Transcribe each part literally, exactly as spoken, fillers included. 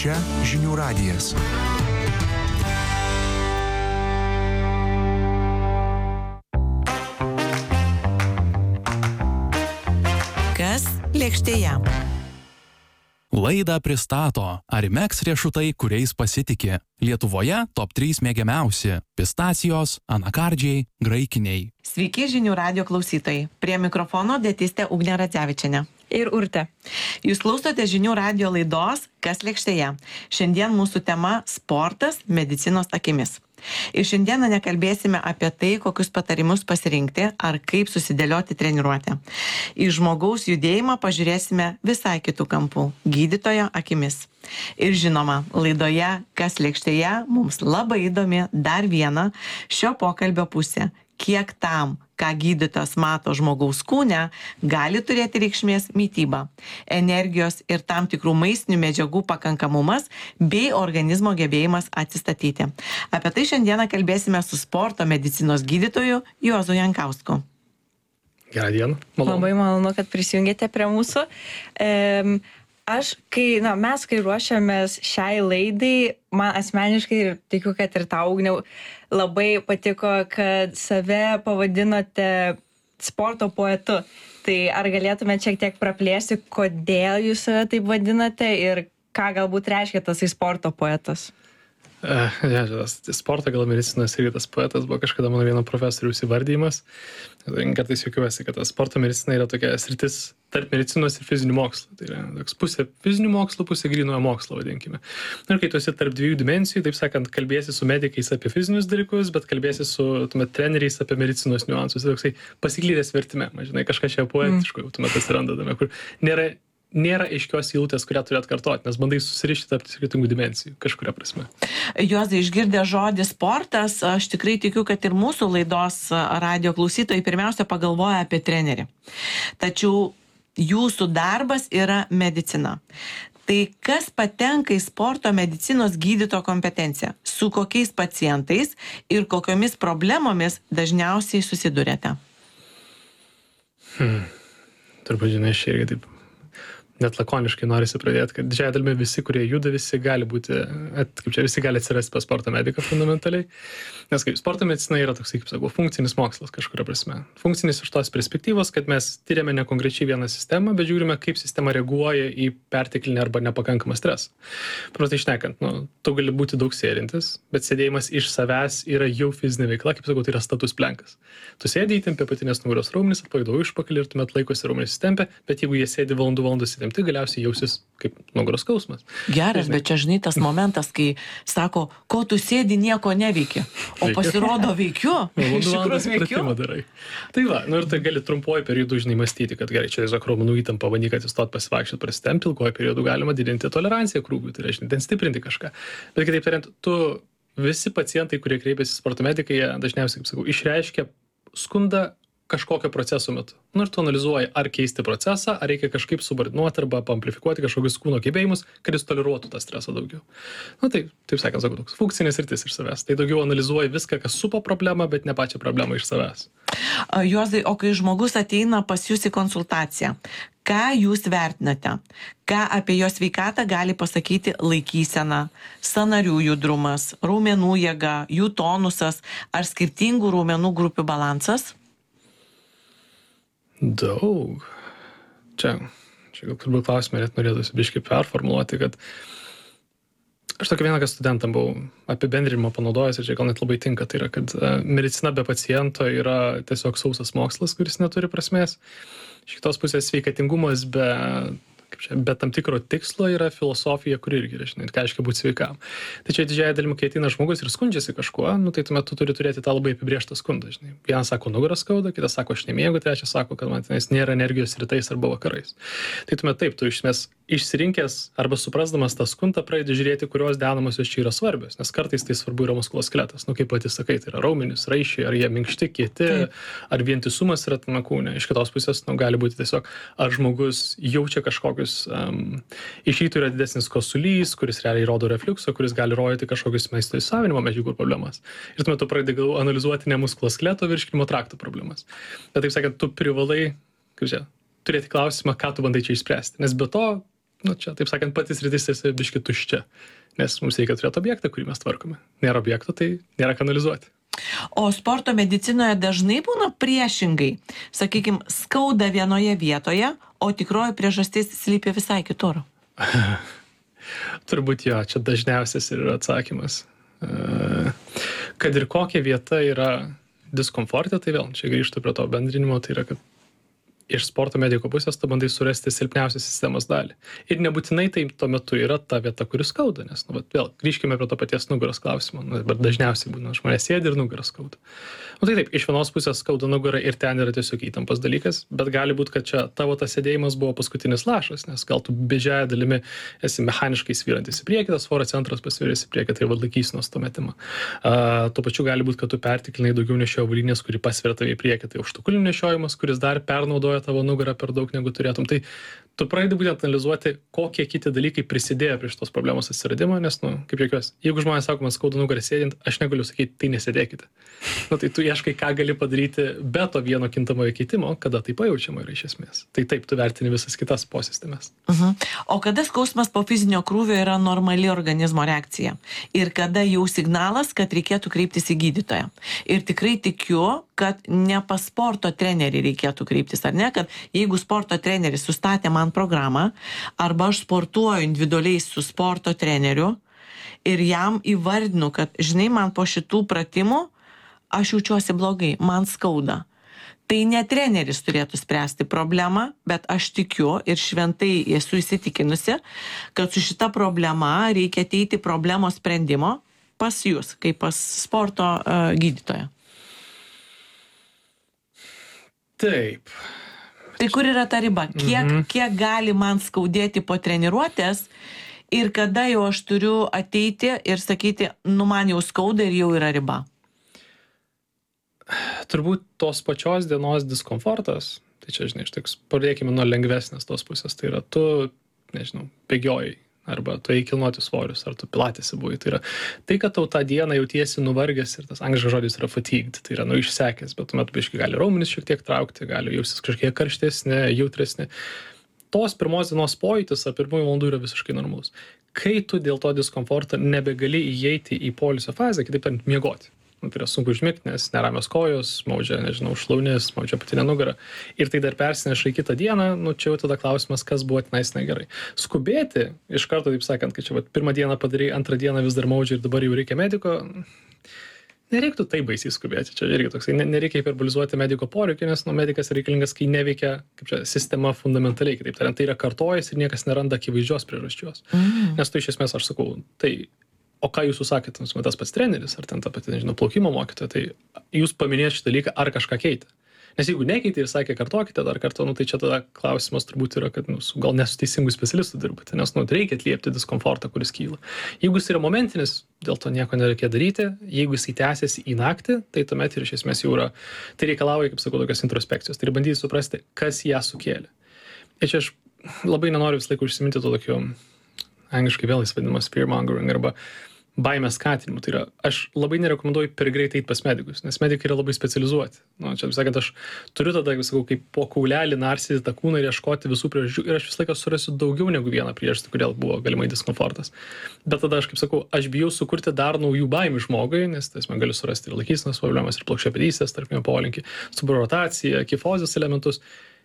Čia žinių radijas. Kas lėkštėje? Laidą pristato Arimex riešutai, kuriais pasitiki. Lietuvoje top trys mėgiamiausi – pistacijos, anakardžiai, graikiniai. Sveiki žinių radijo klausytojai. Prie mikrofono dietistė Ugnė Radzevičienė. Ir Urtė. Jūs klausote žinių radijo laidos Kas lėkštėje. Šiandien mūsų tema – sportas medicinos akimis. Ir šiandieną nekalbėsime apie tai, kokius patarimus pasirinkti ar kaip susidėlioti treniruotę. Į žmogaus judėjimą pažiūrėsime visai kitų kampų – gydytojo akimis. Ir žinoma, laidoje Kas lėkštėje mums labai įdomi dar viena šio pokalbio pusė. Kiek tam, ką gydytojas mato žmogaus kūne, gali turėti reikšmės mityba, energijos ir tam tikrų maistinių medžiagų pakankamumas bei organizmo gebėjimas atsistatyti. Apie tai šiandieną kalbėsime su sporto medicinos gydytoju Juozu Jankausku. Gerą dieną. Malonu. Labai malonu, kad prisijungėte prie mūsų. E, aš, kai, na, mes, kai ruošiamės šiai laidai, man asmeniškai ir tikiu, kad ir tau, Ugniau, labai patiko, kad save pavadinote sporto poetu. Tai ar galėtumėte šiek tiek praplėsti, kodėl jūs save taip vadinate ir ką galbūt reiškia tas sporto poetas? Uh, ja, tas sporto gal medicinos irgi tas poetas buvo kažkada mano vieno profesoriaus įvardymas. Kartais juokiuosi, kad tas sporto medicina yra tokia sritis tarp medicinos ir fizinių mokslų. Tai yra toks pusė fizinių mokslų, pusė grynojo mokslo, vadinkime. Ir kai tu esi tarp dviejų dimensijų, taip sakant, kalbėsi su medikais apie fizinius dalykus, bet kalbėsi su tuomet treneriais apie medicinos niuansus. Tai toksai pasiklydęs vertime, žinai, kažkas čia poetiško, jau tuomet atsiranda tame, kur nėra nėra aiškios eilutės, kurią turi atkartoti, nes bandai susirišti tarp skirtingų dimensijų, kažkuria prasme. Juozai, išgirdę žodį sportas, aš tikrai tikiu, kad ir mūsų laidos radijo klausytojai pirmiausia pagalvoja apie trenerį. Tačiau jūsų darbas yra medicina. Tai kas patenka į sporto medicinos gydytojo kompetenciją? Su kokiais pacientais ir kokiomis problemomis dažniausiai susiduriate? Hmm. Turbūt, žinai, aš irgi taip net lakoniškai norisi pradėti, kad didžiąją dalimi visi, kurie juda, visi gali būti, at, kaip čia visi gali atsirasti pas sporto mediką fundamentaliai. Nes kaip sporto medicina yra toks, kaip sakau, funkcinis mokslas kažkuria prasme. Funkcinis iš tos perspektyvos, kad mes tyriame ne konkrečiai vieną sistemą, bet žiūrime, kaip sistema reaguoja į perteklinį arba nepakankamą stresą. Paprastai šnekant, nu, tu gali būti daug sėdintis, bet sėdėjimas iš savęs yra jau fizinė veikla, kaip sakau, tai yra status plenkas. Tu sėdi, įtempi apatinės nugaros raumenis, atpalaiduoji užpakalį ir tuomet laikosi raumenis įtempia, bet jeigu jie sėdi valandų valandas įtempti, galiausiai jausis kaip nugaros skausmas. Geras, bet čia žinai tas momentas, kai sako, ko tu sėdi, nieko neveiki. O veikiu. Pasirodo veikiu. Iš tikrųjų veikiu. Darai. Tai va, nu ir tai gali trumpuoju periodu žinai mąstyti, kad gerai, čia tiesiog raumenų įtampa, bandyk atsistot, pasivaikščiot, prasitempti, ilguoju periodu galima didinti toleranciją krūviui, tai reiškia, ten stiprinti kažką. Bet kitaip tariant, tu visi pacientai, kurie kreipiasi sporto medikai, jie dažniausiai, kaip sakau, išreiškia skundą kažkokio proceso metu. Nu ir tu analizuoji, ar keisti procesą, ar reikia kažkaip subordinuoti arba amplifikuoti kažkokius kūno gebėjimus, kad jis toleruotų tą stresą daugiau. Nu tai, taip sakant, sakau, toks funkcinis sritis iš savęs. Tai daugiau analizuoji viską, kas supa problemą, bet ne pačią problemą iš savęs. Juozai, o kai žmogus ateina pas jūs į konsultaciją, ką jūs vertinate? Ką apie jo sveikatą gali pasakyti laikysena, sąnarių judrumas, raumenų jėga, jų tonusas ar skirtingų raumenų grupių balansas? Daug. Čia, čia gal turbūt klausimą net norėtųsi biškai performuluoti, kad aš tokį vieną, kad studentam buvau apibendrinimą panaudojęs ir čia gal net labai tinka, tai yra, kad medicina be paciento yra tiesiog sausas mokslas, kuris neturi prasmės. Iš kitos pusės sveikatingumas be, kaip čia, be tam tikro tikslo yra filosofija, kuri irgi yra, žinai, ką reiškia būti sveikam. Tai čia didžiąją dalimi, kai ateina žmogus ir skundžiasi kažkuo, nu, tai tuomet tu turi turėti tą labai apibrėžtą skundą, žinai. Vienas sako nugaros skauda, kitas sako aš nemiegu, trečias sako, kad man tenais nėra energijos rytais arba vakarais. Tai tuomet taip, tu išmės išsirinkęs arba suprasdamas tą skundą pradedi žiūrėti, kurios dedamosios čia yra svarbios, nes kartais tai svarbu yra muskuloskeletas, nu kaip pati sakai, tai yra raumenys, raiščiai, ar jie minkšti, kieti, taip. Ar vientisumas yra tame kūne. Iš kitos pusės, nu, gali būti tiesiog, ar žmogus jaučia kažkokius, um, iš rytų yra didesnis kosulys, kuris realiai rodo refliuksą, kuris gali rodyti kažkokius maisto įsavinimo medžiagų problemas. Ir tuomet tu pradedi analizuoti ne muskuloskeleto virškinimo trakto problemas. Bet taip sakant, tu privalai, kaip čia, turėti klausimą, ką tu bandai čia išspręsti, nes be to nu, čia, taip sakant, patys rytis esi biški tuščia, nes mums reikia turėti objektą, kurį mes tvarkome. Nėra objekto, tai nėra kanalizuoti. O sporto medicinoje dažnai būna priešingai. Sakykime, skauda vienoje vietoje, o tikroji priežastis slypi visai kitur. Turbūt jo, čia dažniausias ir yra atsakymas. Kad ir kokia vieta yra diskomfortė, tai vėl, čia grįžtu prie to bendrinimo, tai yra, kad iš sporto mediko pusės tu bandai surasti silpniausią sistemos dalį. Ir nebūtinai tai tuo metu yra ta vieta, kuris skauda, nes, nu, vėl, grįžkime prie to paties nugaros klausimo. Nu, dažniausiai būna, žmonės sėdi ir nugaras skauda. Nu, tai taip, iš vienos pusės skauda nugarą ir ten yra tiesiog įtampas dalykas, bet gali būti, kad čia tavo tas sėdėjimas buvo paskutinis lašas, nes gal tu didžiąja dalimi esi mechaniškai svyrantis į priekį, tas svorio centras pasviręs į priekį, tai vad laikysenos to metimą. Uh, tuo pačiu gali būti, kad tu pertiklinai daugiau nešiojo avalynės, kuri pasveria tave į priekį, tai užtukulių nešiojimas, kuris dar pernaudoja tavo nugarą per daug negu turėtum. Tai tu pradedi būtent analizuoti, kokie kiti dalykai prisidėjo prie šitos problemos atsiradimo, nes, nu, kaip jokios, jeigu žmonės sako, man skauda nugarą sėdint, aš negaliu sakyti, tai nesėdėkite. Nu, tai tu ieškai, ką gali padaryti be to vieno kintamojo keitimo, kada tai pajaučiama yra iš esmės. Tai taip, tu vertini visas kitas posistemas. Uh-huh. O kada skausmas po fizinio krūvio yra normali organizmo reakcija? Ir kada jau signalas, kad reikėtų kreiptis į gydytoją? Ir tikrai tikiu, kad ne pas sporto trenerį reikėtų kreiptis, ar ne? Kad jeigu sporto treneris sustatė man programą, arba aš sportuoju individualiai su sporto treneriu ir jam įvardinu, kad, žinai, man po šitų pratimų aš jaučiuosi blogai, man skauda. Tai ne treneris turėtų spręsti problemą, bet aš tikiu ir šventai esu įsitikinusi, kad su šita problema reikia ateiti problemos sprendimo pas jūs, kaip pas sporto uh, gydytoją. Taip. Tai kur yra ta riba? Kiek, mhm. kiek gali man skaudėti po treniruotės ir kada jau aš turiu ateiti ir sakyti, nu man jau skauda ir jau yra riba? Turbūt tos pačios dienos diskomfortas, tai čia, žinai, štai, pradėkime nuo lengvesnės tos pusės, tai yra tu, nežinau, bėgiojai, arba tu eik kilnoti svorius, ar tu pilatėsi buvai, tai yra tai, kad tau tą dieną jautiesi nuvargęs ir tas angliškas žodis yra fatigued, tai yra nu išsekęs, bet tuomet biškai gali raumenis šiek tiek traukti, gali jaustis kažkiek karštesni, jautresni. Tos pirmos dienos pojūtis ar pirmųjų valandų yra visiškai normalus. Kai tu dėl to diskomforto nebegali įeiti į poilsio fazę, kitaip tariant, miegoti. Nu, tai yra sunku užmigti, nes neramios kojos, maudžia, nežinau, šlaunis, maudžia patinė nugarą. Ir tai dar persineša į kitą dieną, nu čia jau tada klausimas, kas buvo tenais negerai. Skubėti, iš karto taip sakant, kad čia vat, pirmą dieną padarai, antrą dieną vis dar maudžia ir dabar jau reikia mediko, nereiktų taip baisiai skubėti. Čia irgi toksai, nereikia hiperbolizuoti mediko poreikį, nes nu, medikas reikalingas, kai neveikia kaip čia, sistema fundamentaliai. Kitaip tariant, tai yra kartojas ir niekas neranda akivaizdžios priežasčios. Mm. Nes tu iš esmės, aš sakau, tai o ką jūs sakėte, tas pats treneris, ar ten ta pati, nežinau, plaukimo mokytoja, tai jūs paminėjote šitą dalyką, ar kažką keitė. Nes jeigu nekeitė ir sakė, kartokite dar kartą, nu, tai čia tada klausimas turbūt yra, kad nu, gal nesu teisingų specialistų dirbate, nes nu, reikia atliepti diskomfortą, kuris kyla. Jeigu jis yra momentinis, dėl to nieko nereikia daryti, jeigu jis tęsiasi į naktį, tai tuomet ir iš esmės jau yra, tai reikalauja, kaip sakau, tokios introspekcijos, tai bandyti suprasti, kas ją sukėlė. Ir čia aš labai nenoriu visą laiką užsiminti to tokio, angliškai vėl jis vadinamas fearmongering arba baimės skatinimu. Tai yra, aš labai nerekomenduoju per greitai eiti pas medikus, nes medikai yra labai specializuoti. Nu, čia, sakant, aš turiu tada, sakau, kaip po kaulelį narsyti tą kūną ir ieškoti visų priežasčių ir aš visą laiką surasiu daugiau negu vieną priežastį, kodėl buvo galimai diskomfortas. Bet tada aš, kaip sakau, aš bijau sukurti dar naujų baimių žmogui, nes tas man galiu surasti ir laikysenos problemas, ir plokščiapėdystės, tarpinio polinkį, stuburo rotaciją, kifozės elementus.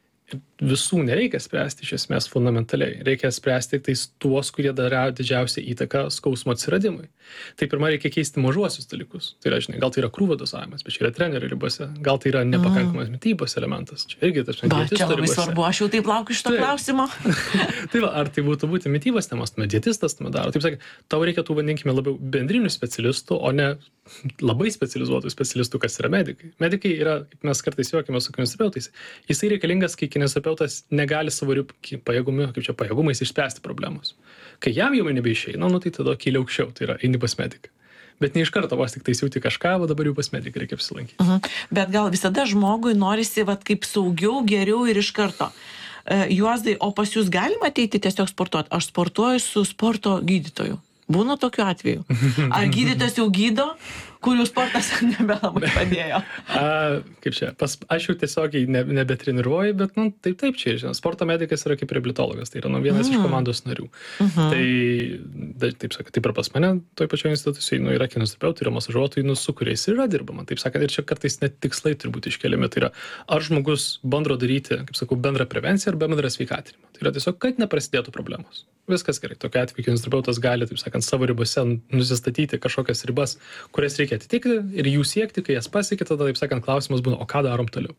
Visų nereikia spręsti iš esmės fundamentaliai. Reikia spręsti tik tais tuos, kurie daro didžiausią įtaką skausmo atsiradimui. Tai pirma, reikia keisti mažuosius dalykus. Tai yra, žinai, gal tai yra krūvio dozavimas, bet čia yra trenerio ribose. Gal tai yra nepakankamas mitybos elementas. Čia irgi tas dietisto ribose. Čia labai svarbu, aš jau taip laukiu šito klausimo. Tai va, ar tai būtų būti mitybos temas, tuomet dietistas tuomet daro. Taip sakė, tau reikia tų, vadinkime, labiau bendrinių specialistų, o ne labai specializuotų specialistų, kas yra medikai. Medikai yra, kaip mes kartais juokiame su kineziterapeutais, jisai reikalingas, kai kineziterapeutas negali savo pajėgumais, kaip čia pajėgumais išspręsti problemos. Kai jam jau nebeišeina, nu tai tada kylia aukščiau, tai yra eini pas mediką. Bet ne iš karto vos tik tai siūti kažką, o dabar jau pas mediką reikia apsilankyti. Uh-huh. Bet gal visada žmogui norisi vat, kaip saugiau, geriau ir iš karto. Uh, Juozai, o pas jūs galima ateiti tiesiog sportuoti? Aš sportuoju su sporto gydytoju. Būna tokiu atveju. Ar gydytojas jau gydo, kurių sportas nebelabai padėjo. A, kaip čia, pas, aš jau tiesiogiai ne, nebetreniruoju, bet, nu, taip, taip, čia, žinot, sporto medikas yra kaip reabilitologas, tai yra nu, vienas mm. iš komandos narių. Mm-hmm. Tai, da, taip sakant, taip ir pas mane, toj pačioje institucijoje, nu, yra kineziterapeutai, yra masažuotojai, nu, su kuriais yra dirbama. Taip sakant, ir čia kartais net tikslai turbūt iškeliami. Tai yra, ar žmogus bando daryti, kaip sakau, bendrą prevenciją ar bendrą sveikatinimą. Tai yra tiesiog, kad neprasidėtų problemos. Viskas gerai. Tokiu atveju kineziterapeutas gali, taip sakant, savo ribose nusistatyti kažkokias ribas, kurias reikia atitikti ir jų siekti, kai jas pasiekia, tada, taip sakant, klausimas būna, o ką darom toliau.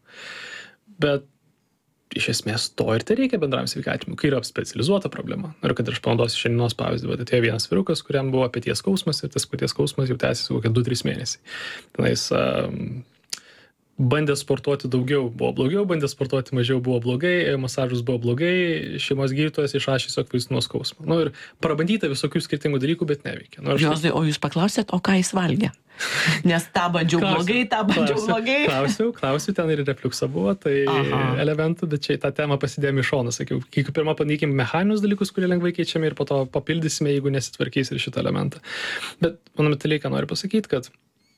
Bet iš esmės to ir tai reikia bendram sveikatinimui, kai yra specializuota problema. Ir kad aš panaudosiu šiandienos pavyzdį, bet atėjo vienas vyrukas, kuriam buvo peties skausmas ir tas peties skausmas jau tęsiasi kokie du trys mėnesiai. Tenais um, bandė sportuoti daugiau, buvo blogiau, bandė sportuoti mažiau, buvo blogai, masažus buvo blogai, šeimos gydytojas išrašė tiesiog vaistų nuo skausmo. Nu ir prabandyta visokių skirtingų dalykų, bet neveikia. Nu, Juozai, o jūs paklausėt, o ką jis valgė? Nes tą bandžiau klausiu, blogai, tą bandžiau klausiu, blogai. Klausiu, klausiu, ten ir refliuksa buvo, tai Aha. elementų, bet čia tą temą pasidėjome iš šono. Sakiau, kiek pirmą paneikim mechaninius dalykus, kurie lengvai keičiami ir po to papildysime, jeigu nesitvarkys ir šitą elementą. Bet fundamentaliai, ką noriu pasakyti, kad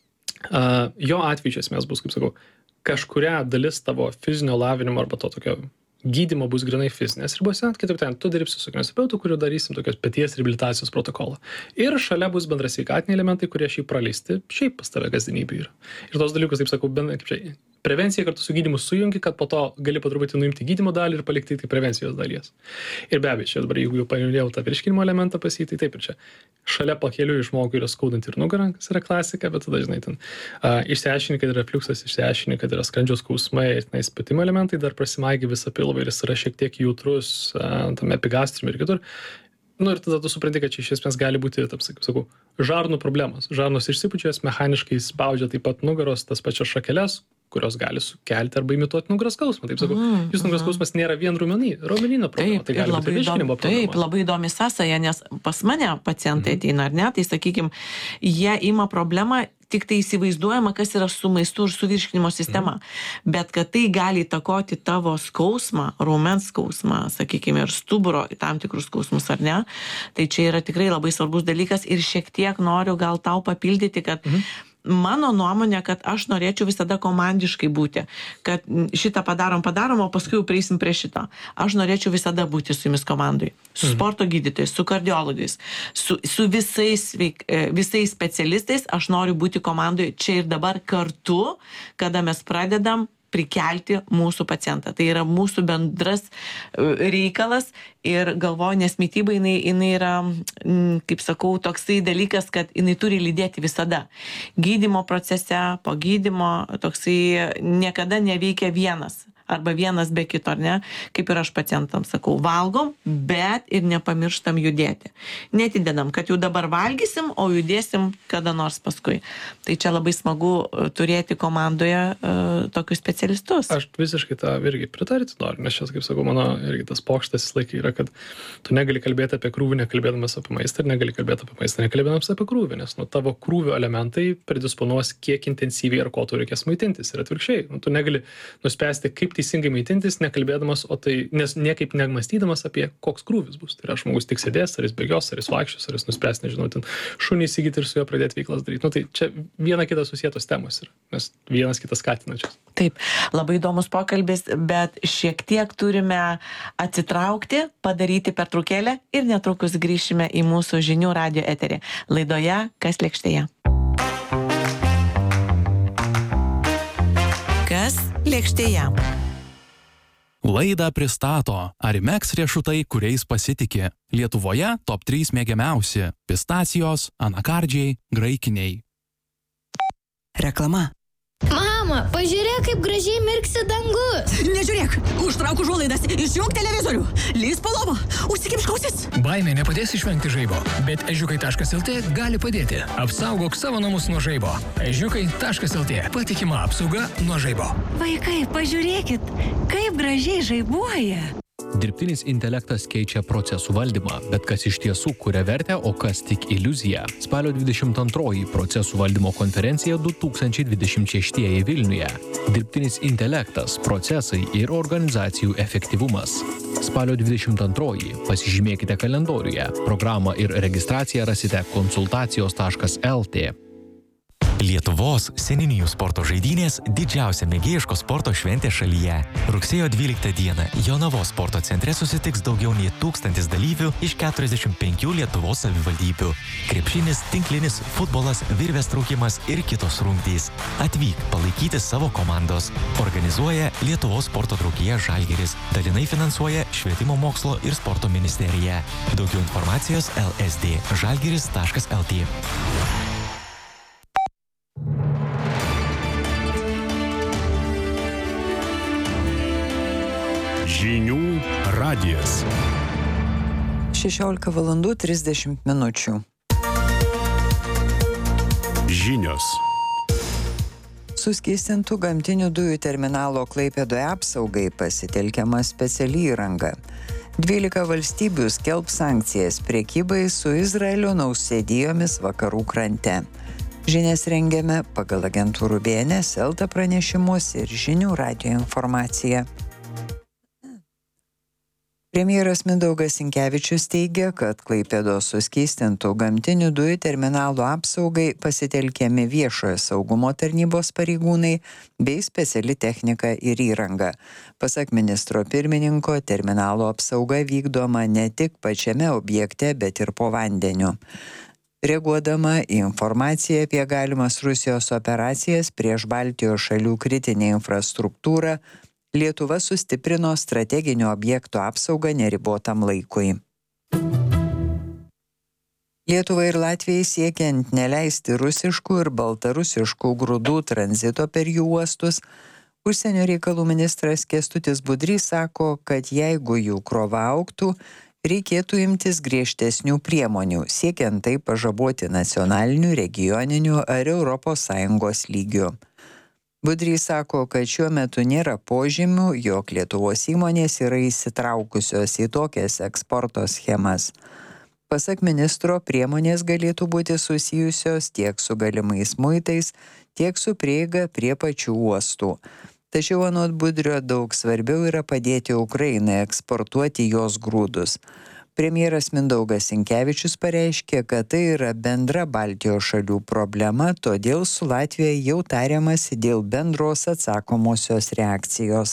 uh, jo atveju iš esmės bus, kaip sakau, kažkuria dalis tavo fizinio lavinimo arba to tokio gydymo bus grinai fizinės ribose, kitaip ten, tu dirbsi su kineziterapeutu, kuriuo darysim tokios peties reabilitacijos protokolą. Ir šalia bus bendra sveikatiniai elementai, kurie šiaip praleisti, šiaip pas tave kasdienybė yra. Ir tos dalykus, taip sakau, bendra, kaip čia, prevencija kartu su gydymu sujungi, kad po to gali po truputį nuimti gydymo dalį ir palikti tai prevencijos dalies. Ir be abejo, čia dabar, jeigu jau paminėjau tą virškinimo elementą pas jį, tai taip ir čia. Šalia pakeliui žmogui yra skaudanti ir nugarą, kas yra klasika, bet tada, žinai, ten uh, išsiaiškini, kad yra refliuksas, išsiaiškini, kad yra skrandžio skausmai ir tenai spėtimo elementai, dar prasimaigi visą pilvą ir jis yra šiek tiek jautrus uh, tam epigastriume ir kitur. Nu ir tada tu supranti, kad čia iš esmės gali būti, taip sakau, žarnų problemos. Žarnos išsipučias, mechaniškai spaudžia taip pat nugaros, tas pačias šakeles, kurios gali sukelti arba imituoti nugaros skausmą. Taip sakau, mm, jūsų nugaros skausmas nėra vien raumenį, raumenyno problema, taip, tai gali būti virškinimo problema. Taip, labai įdomi sąsaja, nes pas mane pacientai mm. ateina, ar ne, tai sakykim, jie ima problemą, tik tai įsivaizduojama, kas yra su maistu ir su virškinimo sistema. Mm. Bet kad tai gali įtakoti tavo skausmą, raumens skausmą, sakykime, ir stuburo tam tikrus skausmus, ar ne, tai čia yra tikrai labai svarbus dalykas ir šiek tiek noriu gal tau papildyti, kad mm. mano nuomonė, kad aš norėčiau visada komandiškai būti, kad šitą padarom, padarom, o paskui jau prieisim prie šito. Aš norėčiau visada būti su jumis komandai, su sporto gydytojais, su kardiologais, su, su visais, visais specialistais. Aš noriu būti komandoje čia ir dabar kartu, kada mes pradedam prikelti mūsų pacientą. Tai yra mūsų bendras reikalas ir galvoju, nes mityba jinai, jinai yra, kaip sakau, toksai dalykas, kad jinai turi lydėti visada. Gydymo procese, po gydymo toksai niekada neveikia vienas. Arba vienas be kito, ar ne? Kaip ir aš pacientams sakau, valgom, bet ir nepamirštam judėti. Netidedam, kad jau dabar valgysim, o judėsim kada nors paskui. Tai čia labai smagu turėti komandoje uh, tokius specialistus. Aš visiškai tą irgi pritarti noriu, nes šias, kaip sakau, mano irgi tas pokštas laikai yra, kad tu negali kalbėti apie krūvį, nekalbėdamas apie maistą, ir negali kalbėti apie maistą, nekalbėdamas apie krūvį, nes nu, tavo krūvio elementai predisponuos, kiek intensyviai ar ko tu reikės maitintis. Ir atvirkščiai, nu, tu negali nuspręsti, kaip teisingai maitintis, nekalbėdamas, o tai nes niekaip nemąstydamas apie koks krūvis bus. Tai yra žmogus tik sėdės, ar jis bėgios, ar jis vaikščios, ar jis nuspręs, nežinau, ten šunį įsigyti ir su juo pradėti veiklas daryti. Nu, tai čia viena kitas susietos temos yra, nes vienas kitas skatinačias. Taip, labai įdomus pokalbis, bet šiek tiek turime atsitraukti, padaryti pertraukėlę ir netrukus grįšime į mūsų žinių radijo eterį. Laidoje Kas lėkštėje. Kas lėkštėje. Laidą pristato Arimex riešutai, kuriais pasitiki. Lietuvoje top trys mėgiamiausi – pistacijos, anakardžiai, graikiniai. Reklama. Mama, pažiūrėk, kaip gražiai mirksi dangus. Nežiūrėk, užtrauk užuolaidas, išjunk televizorių, lįsk po lovą, užsikimšk ausis. Baimė nepadės išvengti žaibo, bet ežiukai taškas lt gali padėti. Apsaugok savo namus nuo žaibo. ežiukai taškas lt. Patikima apsauga nuo žaibo. Vaikai, pažiūrėkit, kaip gražiai žaibuoja. Dirbtinis intelektas keičia procesų valdymą, bet kas iš tiesų kuria vertę, o kas tik iliuzija. Spalio dvidešimt antroji procesų valdymo konferencija du tūkstančiai dvidešimt šeštieji Vilniuje. Dirbtinis intelektas, procesai ir organizacijų efektyvumas. Spalio dvidešimt antroji. Pasižymėkite kalendoriuje. Programą ir registraciją rasite konsultacijos taškas lt. Lietuvos seniūnijų sporto žaidynės – didžiausia mėgėjiško sporto šventė šalyje. Rugsėjo dvyliktą dieną Jonavos sporto centre susitiks daugiau nei tūkstantis dalyvių iš keturiasdešimt penkių Lietuvos savivaldybių. Krepšinis, tinklinis, futbolas, virvės traukimas ir kitos rungtys. Atvyk palaikyti savo komandos. Organizuoja Lietuvos sporto draugija Žalgiris. Dalinai finansuoja Švietimo mokslo ir sporto ministerija. Daugiau informacijos el es dė žalgiris taškas el tė. Žinių radijas. šešiolika valandų trisdešimt minučių. Žinios. Suskystintų gamtinių dujų terminalo Klaipėdoje apsaugai pasitelkiama speciali įranga. dvylika valstybių skelbs sankcijas prekybai su Izraelio nausėdijomis vakarų krante. Žinias rengiame pagal agentūrų B N S, Elta pranešimus ir Žinių radijo informaciją. Premjeras Mindaugas Sinkevičius teigia, kad Klaipėdos suskystintų gamtinių dujų terminalo apsaugai pasitelkiami viešojo saugumo tarnybos pareigūnai bei speciali technika ir įranga. Pasak ministro pirmininko, terminalo apsauga vykdoma ne tik pačiame objekte, bet ir po vandeniu. Reaguodama į informaciją apie galimas Rusijos operacijas prieš Baltijos šalių kritinę infrastruktūrą, Lietuva sustiprino strateginių objektų apsaugą neribotam laikui. Lietuvai ir Latvijai siekiant neleisti rusiškų ir baltarusiškų grūdų tranzito per jų uostus, užsienio reikalų ministras Kęstutis Budrys sako, kad jeigu jų krova augtų, reikėtų imtis griežtesnių priemonių, siekiant tai pažaboti nacionalinių, regioninių ar Europos Sąjungos lygių. Budrys sako, kad šiuo metu nėra požymių, jog Lietuvos įmonės yra įsitraukusios į tokias eksporto schemas. Pasak ministro, priemonės galėtų būti susijusios tiek su galimais muitais, tiek su prieiga prie pačių uostų. Tačiau anot Budrio daug svarbiau yra padėti Ukrainai eksportuoti jos grūdus. Premjeras Mindaugas Sinkevičius pareiškė, kad tai yra bendra Baltijos šalių problema, todėl su Latvija jau tariamasi dėl bendros atsakomosios reakcijos.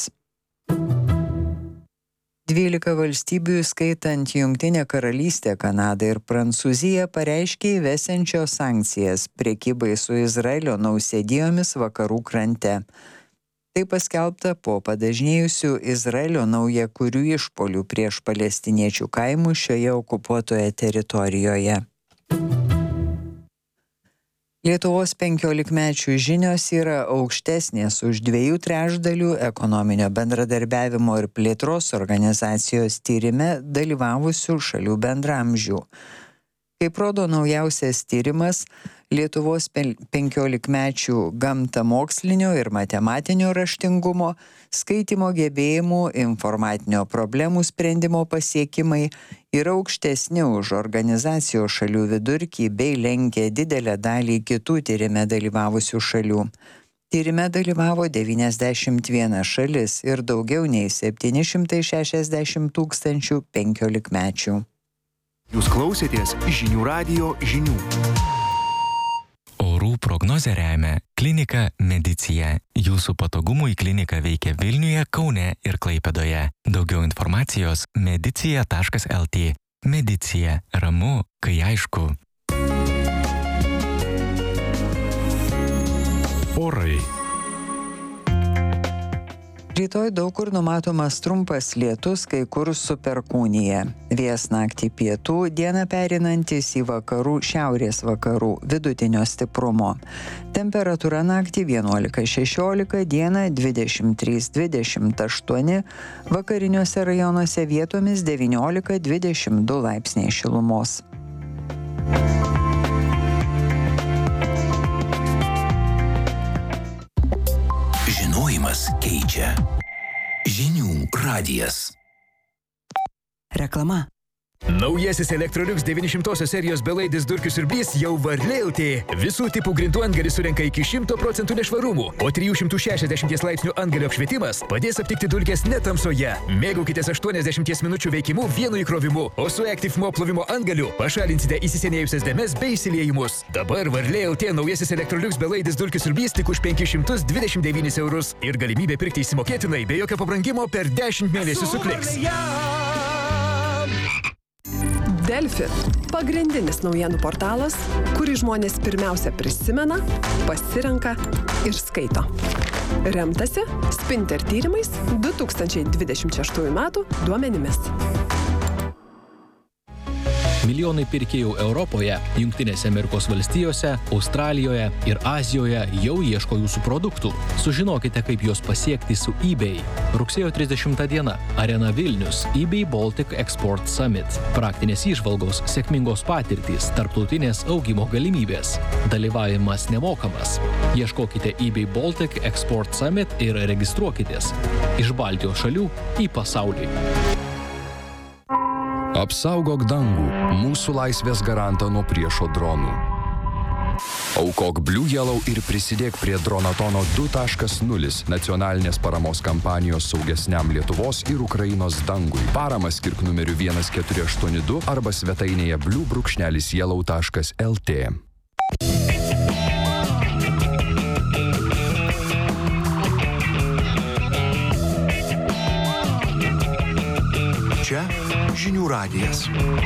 dvylika valstybių, skaitant Jungtinę karalystę, Kanadą ir Prancūziją, pareiškė įvesiančios sankcijas prekybai su Izraelio nausėdijomis vakarų krante. Tai paskelbta po padažnėjusių Izraelio naujakurių išpolių prieš palestiniečių kaimus šioje okupuotoje teritorijoje. Lietuvos penkiolikmečių žinios yra aukštesnės už dviejų trečdalių ekonominio bendradarbiavimo ir plėtros organizacijos tyrime dalyvavusių šalių bendraamžių. Kaip rodo naujausias tyrimas, Lietuvos penkiolikmečių gamtamokslinio ir matematinio raštingumo, skaitymo gebėjimų, informatinio problemų sprendimo pasiekimai yra aukštesni už organizacijos šalių vidurkį bei lenkia didelę dalį kitų tyrime dalyvavusių šalių. Tyrime dalyvavo devyniasdešimt viena šalis ir daugiau nei septyni šimtai šešiasdešimt tūkstančių penkiolikmečių. Jūs klausėtės Žinių radijo žinių. Orų prognozę remia klinika Medicija. Jūsų patogumui klinika veikia Vilniuje, Kaune ir Klaipėdoje. Daugiau informacijos medicija taškas el tė. Medicija. Ramu, kai aišku. Orai. Rytoj daug kur numatomas trumpas lietus, kai kur su perkūnija. Vėjas naktį pietų, dieną pereinantis į vakarų, šiaurės vakarų, vidutinio stiprumo. Temperatūra naktį vienuolika šešiolika, dieną dvidešimt trys dvidešimt aštuoni, vakariniuose rajonuose vietomis devyniolika dvidešimt du laipsniai šilumos. Žinojimas keičia. Žinių radijas. Reklama. Naujasis Electrolux devyni šimtai serijos belaidis dulkių siurblys jau Varlė L T. Visų tipų grindų antgalis surenka iki šimto procentų nešvarumų, o trijų šimtų šešiasdešimties laipsnių antgalio apšvietimas padės aptikti dulkes ne tamsoje. Mėgaukitės aštuoniasdešimties minučių veikimu vienu įkrovimu, o su Active Mop plovimo antgaliu pašalinsite įsisenėjusias dėmes bei įsiliejimus. Dabar Varlė L T naujasis Electrolux belaidis dulkių siurblys tik už penkis šimtus dvidešimt devynis eurus ir galimybė pirkti įsimokėtinai be jokio pabrangimo per dešimt mėnesių su Kliks. Delfi – pagrindinis naujienų portalas, kurį žmonės pirmiausia prisimena, pasirenka ir skaito. Remtasi Spinter tyrimais du tūkstančiai dvidešimt šeštųjų metų duomenimis. Milijonai pirkėjų Europoje, Jungtinėse Amerikos valstijose, Australijoje ir Azijoje jau ieško jūsų produktų. Sužinokite, kaip juos pasiekti su eBay. Rugsėjo trisdešimta diena. Arena Vilnius. eBay Baltic Export Summit. Praktinės įžvalgos, sėkmingos patirtys, tarptautinės augimo galimybės. Dalyvavimas nemokamas. Ieškokite eBay Baltic Export Summit ir registruokitės. Iš Baltijos šalių į pasaulį. Apsaugok dangų, mūsų laisvės garantą nuo priešo dronų. Aukok Blue Yellow ir prisidėk prie Dronatono du taškas nulis nacionalinės paramos kampanijos saugesniam Lietuvos ir Ukrainos dangui. Paramą skirk numeriu vienas keturi aštuoni du arba svetainėje blue brūkšnelis yellow taškas l t. Čia Žinių radijas.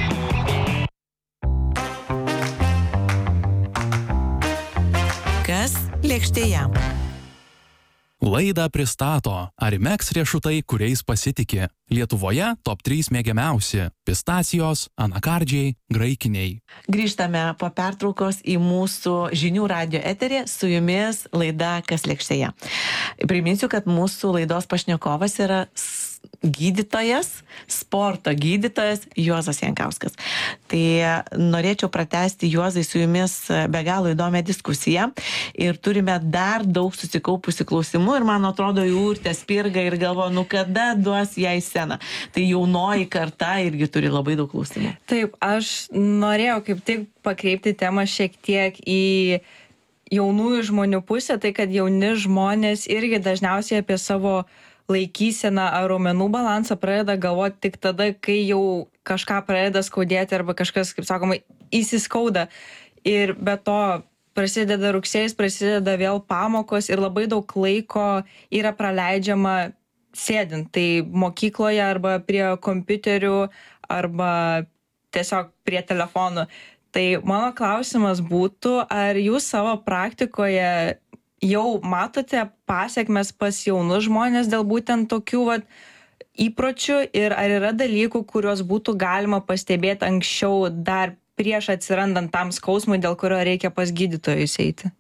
Kas lėkštėje? Laidą pristato Arimex riešutai, kuriais pasitiki. Lietuvoje top trys mėgiamiausi – pistacijos, anakardžiai, graikiniai. Grįžtame po pertraukos į mūsų Žinių radijo eterį, su jumis laida Kas lėkštėje. Priminsiu, kad mūsų laidos pašnekovas yra gydytojas, sporto gydytojas Juozas Jankauskas. Tai norėčiau pratęsti, Juozai, su jumis be galo įdomią diskusiją ir turime dar daug susikaupusių klausimų ir man atrodo, jų urtė spirga ir galvoju, nu kada duos ją į sceną. Tai jaunoji karta irgi turi labai daug klausimų. Taip, aš norėjau kaip tik pakreipti temą šiek tiek į jaunųjų žmonių pusę, tai kad jauni žmonės irgi dažniausiai apie savo laikyseną ar raumenų balansą pradeda galvoti tik tada, kai jau kažką pradeda skaudėti arba kažkas, kaip sakoma, įsiskauda. Ir be to prasideda rugsėjais, prasideda vėl pamokos ir labai daug laiko yra praleidžiama sėdint. Tai mokykloje arba prie kompiuterių arba tiesiog prie telefonų. Tai mano klausimas būtų, ar jūs savo praktikoje jau matote pasekmes pas jaunus žmonės dėl būtent tokių vat, įpročių ir ar yra dalykų, kuriuos būtų galima pastebėti anksčiau dar prieš atsirandant tam skausmui, dėl kurio reikia pas gydytojus eiti?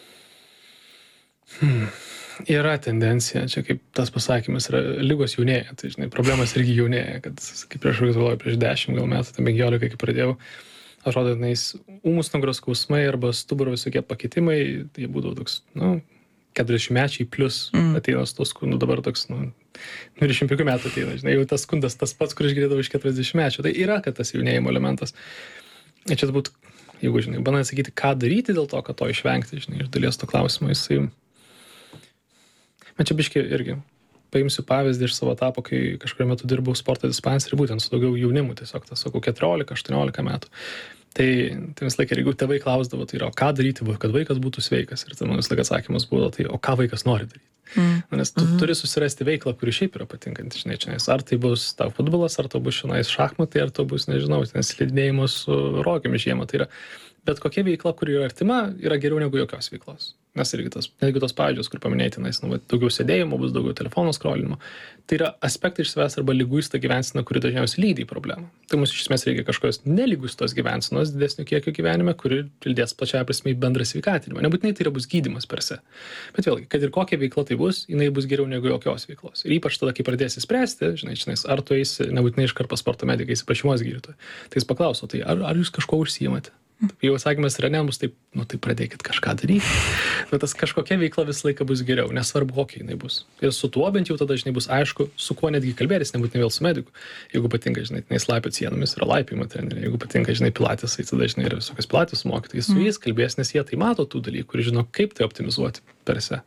Hmm. Yra tendencija, čia kaip tas pasakymas yra, lygos jaunėja, tai žinai, problemas irgi jaunėja, kad kaip prieš galvoju, prieš dešimt gal metų, tai penkiolika, kai pradėjau, atrodo, nais, ūmus nugaros skausmai arba stuburo visokie pakitimai, tai būdavo toks, nu, keturiasdešimtmečiai plus mm. ateina su to skundu, dabar toks, nu, dvidešimt penkių metų ateina, žinai, jau tas skundas tas pats, kur išgirdau iš keturiasdešimtmečio, tai yra, kad tas jaunėjimo elementas. Ir čia turbūt, jeigu, žinai, bandant sakyti, ką daryti dėl to, kad to išvengti, žinai, iš dalies to klausimo, jisai, man čia biški irgi, paimsiu pavyzdį iš savo etapo, kai kažkurio metu dirbau sporto dispanserį, būtent su daugiau jaunimų, tiesiog tas, sakau, keturiolika aštuoniolika metų. Tai, tai vis laik, jeigu tėvai klausdavo, tai yra, o ką daryti, kad vaikas būtų sveikas. Ir tai man vis laik atsakymas buvo, tai o ką vaikas nori daryti. Mm. Nes tu mm-hmm. turi susirasti veiklą, kuri šiaip yra patinkanti, žinai, čia, ar tai bus tau futbolas, ar tai bus šiandien šachmatai, ar tai bus, nežinau, slidinėjimas su rogiamis žiemą. Tai yra, bet kokia veikla, kuri yra artima, yra geriau negu jokios veiklos. Nes irgi tas, netgi tos pavyzdžios, kur paminėtinais, nu, daugiau sėdėjimo, bus daugiau telefono skrolinimo. Tai yra aspektai iš savęs arba lyguista gyvensina, kuri dažniausiai lydi į problemą. Tai mums iš esmės reikia kažkokios nelygustos gyvensinos didesnio kiekio gyvenime, kuri lydės plačiąja prasme į bendrą sveikatinimą. Nebūtinai tai yra bus gydymas per se. Bet vėlgi, kad ir kokia veikla tai bus, jinai bus geriau negu jokios veiklos. Ir ypač tada, kai pradėsi spręsti, žinai, žinai, ar tu eisi nebūtinai iškart pas sporto medikai, pas šeimos gydytoją. Tai jis paklauso, tai ar, ar jūs kažko užsiimate? Jau atsakymas yra ne, bus taip, nu tai pradėkit kažką daryti. Bet tas kažkokia veikla visą laiką bus geriau, nesvarbu, kokia jinai bus. Ir su tuo bent jau tada, žinai, bus aišku, su kuo netgi kalbėtis, nebūtinai vėl su mediku. Jeigu patinka, žinai, tenais laipiot sienomis, yra laipimo treneriai. Jeigu patinka, žinai, pilatesai, tada, žinai, yra visokios pilates mokytojai. Su jais kalbės, nes jie tai mato tų dalykų ir žino, kaip tai optimizuoti per se.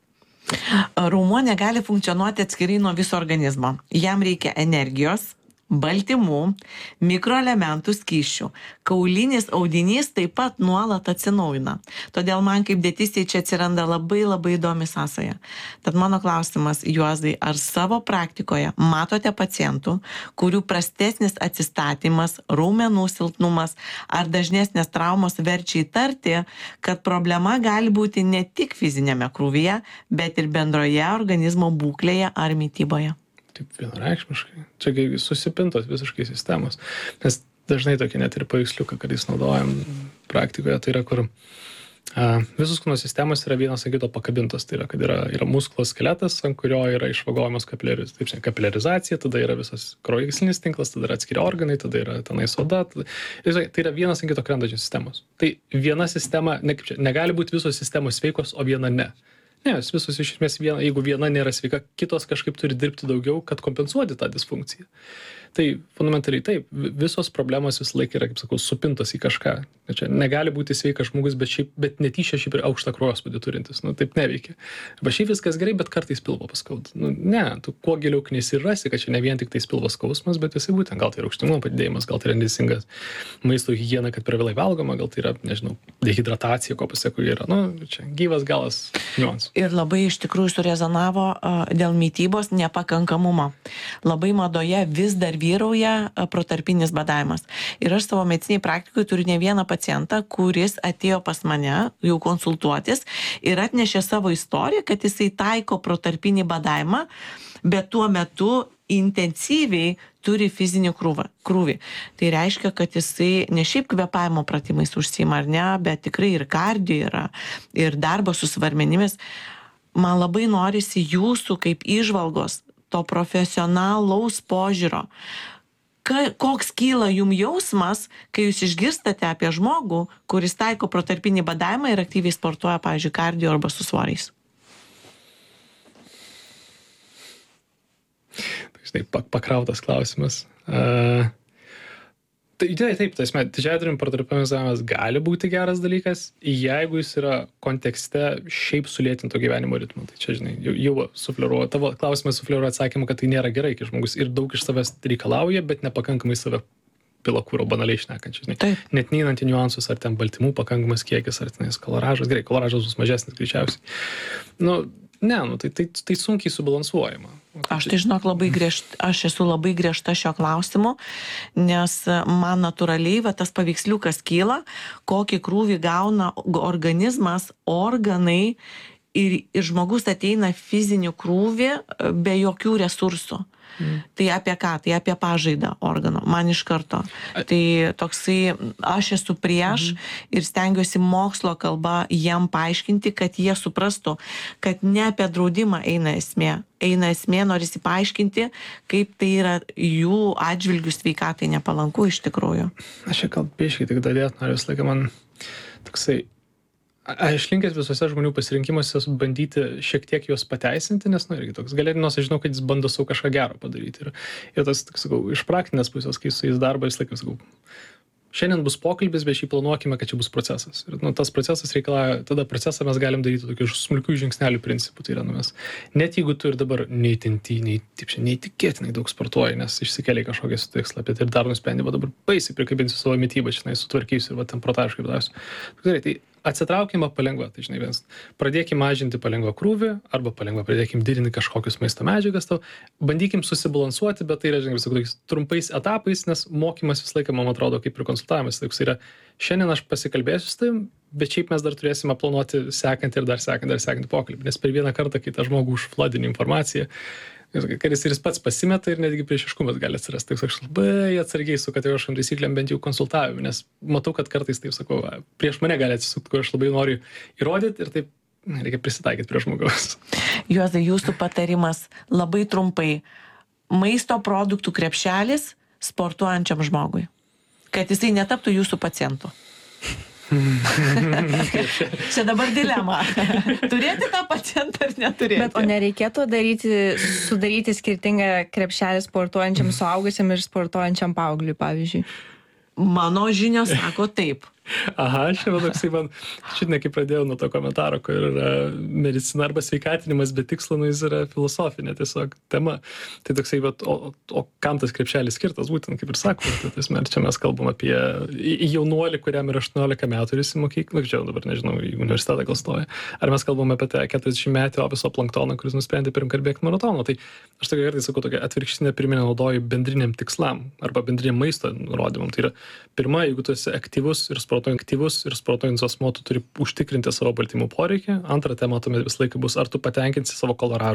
Raumuo negali funkcionuoti atskirai nuo viso organizmo. Jam reikia energijos, baltymų, mikroelementų, skysčių. Kaulinis audinys taip pat nuolat atsinaujina. Todėl man kaip dietistei čia atsiranda labai labai įdomi sąsaja. Tad mano klausimas, Juozai, ar savo praktikoje matote pacientų, kurių prastesnis atsistatymas, raumenų silpnumas ar dažnesnės traumos verčia įtarti, kad problema gali būti ne tik fizinėme krūvyje, bet ir bendroje organizmo būklėje ar mityboje? Taip vienareikšmiškai. Čia susipintos visiškai sistemos. Nes dažnai tokie net ir paveiksliuką, kad jis naudojam praktikoje, tai yra, kur a, visus kūno sistemos yra vienas ant kito pakabintos. Tai yra, kad yra, yra musklo skeletas, ant kurio yra išvagojamas kapiliariz, taip, kapiliarizacija, tada yra visas kraujagyslinis tinklas, tada yra atskiri organai, tada yra tenais oda. Tada, tai yra vienas ant kito krentančios sistemos. Tai viena sistema, ne, kaip čia, negali būti visos sistemos sveikos, o viena ne. Ne, visos iš esmės, viena, jeigu viena nėra sveika, kitos kažkaip turi dirbti daugiau, kad kompensuoti tą disfunkciją. Tai fundamentaliai taip, visos problemos visą laiką yra, kaip sakau, supintos į kažką. Čia negali būti sveikas žmogus, bet, šiaip, bet netyčia šiaip ir aukštą kraujospūdį turintis. Nu, taip neveikia. Arba šiaip viskas gerai, bet kartais pilvo paskauda. Nu, ne, tu kuo giliau knisi ir rasi, kad čia ne vien tik tais pilvo skausmas, bet jisai būtent gal tai yra rūgštingumo padidėjimas, gal tai yra neteisingas maisto higiena, kad per vėlai valgoma, gal tai yra, nežinau, dehidratacija, ko pasiekoje yra. Nu, čia gyvas galas niuansų. Ir labai iš tikrųjų surezonavo uh, dėl mitybos nepakankamumo. Labai madoje vis dar vyrauja uh, protarpinis badavimas. Ir aš savo mediciniai praktikoje turiu ne vieną pacientą, kuris atėjo pas mane jau konsultuotis ir atnešė savo istoriją, kad jisai taiko protarpinį badavimą, bet tuo metu intensyviai turi fizinį krūvą, krūvį. Tai reiškia, kad jisai ne šiaip kvėpavimo pratimais užsiima, ar ne, bet tikrai ir kardio yra, ir darbo su svarmenimis. Man labai norisi jūsų kaip įžvalgos, to profesionalaus požiūrio. Ka, koks kyla jum jausmas, kai jūs išgirstate apie žmogų, kuris taiko protarpinį badavimą ir aktyviai sportuoja, pavyzdžiui, kardio arba su svoriais? Tai pakrautas klausimas. Uh, tai taip, taip, tai esmė, didžiąją dalim protarpinizavimas gali būti geras dalykas, jeigu jis yra kontekste šiaip sulėtinto gyvenimo ritmo. Tai čia, žinai, jau, jau sufleruoja, tavo klausimas sufleruoja atsakymą, kad tai nėra gerai, kai žmogus ir daug iš savęs reikalauja, bet nepakankamai save pila kūro banaliai šnekančiai, žinai. Taip. Net neįnant į niuansus, ar ten baltymų pakankamas kiekis, ar tenais kaloražas. Gerai, kaloražas bus mažesnis greičiausiai. Nu, ne, nu, tai, tai, tai sunkiai subalansuojama. Aš tai žinok, labai griežta, aš esu labai griežta šio klausimu, nes man natūraliai va, tas paveiksliukas kyla, kokį krūvį gauna organizmas, organai ir, ir žmogus ateina fizinį krūvį be jokių resursų. Mm. Tai apie ką? Tai apie pažaidą organo. Man iš karto. Tai toksai, aš esu prieš mm. ir stengiuosi mokslo kalba jiem paaiškinti, kad jie suprastų, kad ne apie draudimą eina esmė. Eina esmė, norisi paaiškinti, kaip tai yra jų atžvilgių sveikatai nepalanku iš tikrųjų. Aš čia kalbėškai tik dadėt, noriu visą laiką man toksai, aš linkęs visose žmonių pasirinkimuose bandyti šiek tiek juos pateisinti, nes, nu, irgi toks galėdinos, aš žinau, kad jis bando savo kažką gero padaryti. Ir, ir tas, tak, sakau, iš praktinės pusės, kai su jais darbą, vis laiką, sakau, šiandien bus pokalbis, bet šiaip planuokime, kad čia bus procesas. Ir nu, tas procesas reikalauja, tada procesą mes galim daryti tokių smulkių žingsnelių principų. Tai yra, nu, mes, net jeigu tu ir dabar neįtinti, nei, taip, neįtikėtinai daug sportuoji, nes išsikeliai kažkokią tikslą, bet ir dar nusprendė, va dabar baisiai prikabinsiu savo mitybą, žinai, sutvarkysiu ir va ten protariškai padasiu. Gerai, tai atsitraukime palengva, tai žinai, vienas, pradėkim mažinti palengva krūvį, arba palengva pradėkim didinti kažkokius maisto medžiagas, tau, bandykim susibalansuoti, bet tai yra, žinai, visai trumpais etapais, nes mokymas visą laiką, man atrodo, kaip ir konsultavimas, tai yra, šiandien aš pasikalbėsiu su tavim, bet šiaip mes dar turėsime planuoti sekantį ir dar sekantį ir sekantį pokalbį, nes per vieną kartą, kai tą žmogų užfladini informaciją, kad jis ir jis pats pasimeta ir netgi priešiškumas gali atsirasti. Tai aš labai atsargiai su kategoriškom taisyklėm bent jau konsultavimui, nes matau, kad kartais, taip sakau, prieš mane gali atsisukti, kur aš labai noriu įrodyti ir taip reikia prisitaikyti prie žmogaus. Juozai, jūsų patarimas labai trumpai. Maisto produktų krepšelis sportuojančiam žmogui. Kad jisai netaptų jūsų pacientu. Čia dabar dilema. Turėti tą pacientą ar neturėti. Bet o nereikėtų daryti, sudaryti skirtingą krepšelį sportuojančiam suaugusiam ir sportuojančiam paaugliui, pavyzdžiui? Mano žinios sako taip. Aha, čia man toksai, man, šitą kai pradėjau nuo to komentaro, kur yra medicina arba sveikatinimas, bet tikslo, nu, jis yra filosofinė tiesiog tema. Tai toksai, bet, o, o kam tas krepšelis skirtas, būtent, kaip ir sakoma, tai tasme, čia mes kalbam apie jaunuolį, kuriam yra aštuoniolika metų ir jis į mokyklą, čia dabar nežinau, į universitetą gal stoja. Ar mes kalbam apie tą keturiasdešimtmetį Oviso Planktoną, kuris nusprendė pirm bėgti maratoną. Tai aš tokia kartais sakau, tokia atvirkštinė pirminė naudoju bendriniam tikslam arba bendriniam maisto nurodymam. Tai yra, pirma, jeigu tu esi aktyvus ir sportuojantis aktyvus ir sportuojantis asmuo, tu turi užtikrinti savo baltymų poreikį. Antra tema tuomet visą laiką bus, ar tu patenkinsi savo kaloražą.